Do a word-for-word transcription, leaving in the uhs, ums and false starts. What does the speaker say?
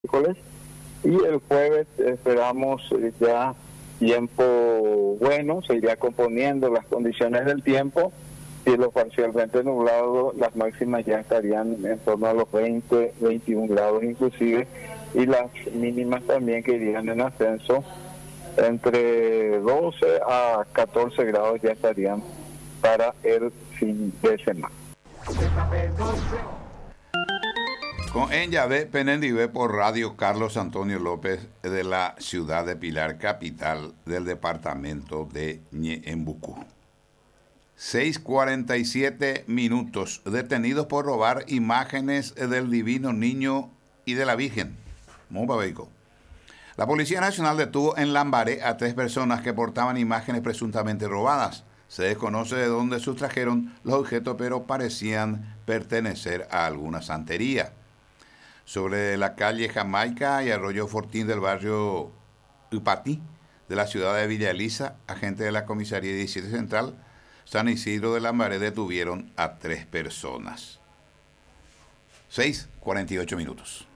miércoles, y el jueves esperamos eh, ya tiempo bueno, se iría componiendo las condiciones del tiempo, cielo parcialmente nublado, las máximas ya estarían en torno a los veinte, veintiún grados inclusive, y las mínimas también que irían en ascenso, entre doce a catorce grados ya estarían para el fin de semana. Con Enyabé Penendibé por Radio Carlos Antonio López de la ciudad de Pilar, capital del departamento de Ñeembucú. seis cuarenta y siete minutos. Detenidos por robar imágenes del Divino Niño y de la Virgen. Mumbabeco. La Policía Nacional detuvo en Lambaré a tres personas que portaban imágenes presuntamente robadas. Se desconoce de dónde sustrajeron los objetos, pero parecían pertenecer a alguna santería. Sobre la calle Jamaica y Arroyo Fortín del barrio Upatí de la ciudad de Villa Elisa, agentes de la Comisaría diecisiete Central San Isidro de Lambaré detuvieron a tres personas. seis cuarenta y ocho minutos.